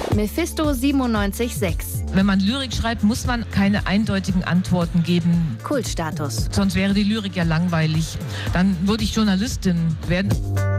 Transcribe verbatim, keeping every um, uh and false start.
Mephisto siebenundneunzig Komma sechs. Wenn man Lyrik schreibt, muss man keine eindeutigen Antworten geben. Kultstatus. Sonst wäre die Lyrik ja langweilig. Dann würde ich Journalistin werden.